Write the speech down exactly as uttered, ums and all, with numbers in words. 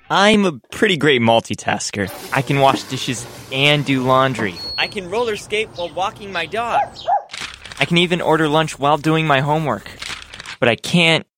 I'm a pretty great multitasker. I can wash dishes and do laundry. I can roller skate while walking my dog. I can even order lunch while doing my homework. But I can't